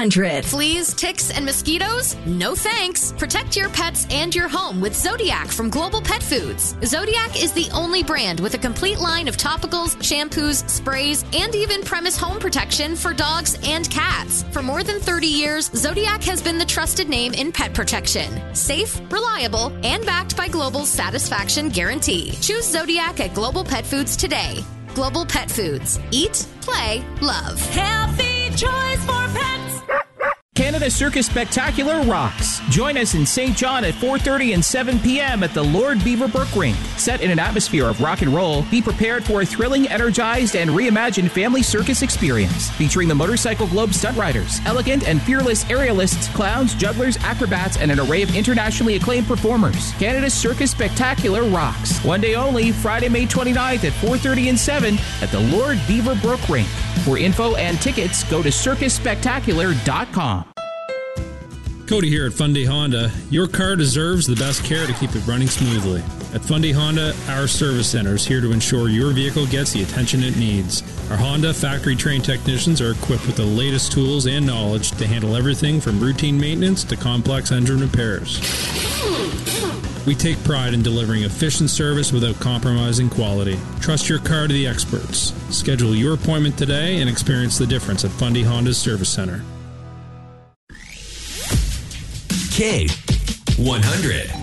100. Fleas, ticks, and mosquitoes? No thanks. Protect your pets and your home with Zodiac from Global Pet Foods. Zodiac is the only brand with a complete line of topicals, shampoos, sprays, and even premise home protection for dogs and cats. For more than 30 years, Zodiac has been the trusted name in pet protection. Safe, reliable, and backed by Global's satisfaction guarantee. Choose Zodiac at Global Pet Foods today. Global Pet Foods. Eat, play, love. Healthy choice for pets. Canada Circus Spectacular rocks. Join us in St. John at 4:30 and 7 p.m. at the Lord Beaverbrook Rink. Set in an atmosphere of rock and roll, be prepared for a thrilling, energized, and reimagined family circus experience. Featuring the Motorcycle Globe stunt riders, elegant and fearless aerialists, clowns, jugglers, acrobats, and an array of internationally acclaimed performers. Canada Circus Spectacular rocks. One day only, Friday, May 29th at 4:30 and 7 at the Lord Beaverbrook Rink. For info and tickets, go to circusspectacular.com. Cody here at Funday Honda. Your car deserves the best care to keep it running smoothly. At Funday Honda, our service center is here to ensure your vehicle gets the attention it needs. Our Honda factory-trained technicians are equipped with the latest tools and knowledge to handle everything from routine maintenance to complex engine repairs. We take pride in delivering efficient service without compromising quality. Trust your car to the experts. Schedule your appointment today and experience the difference at Funday Honda's Service Center. K100.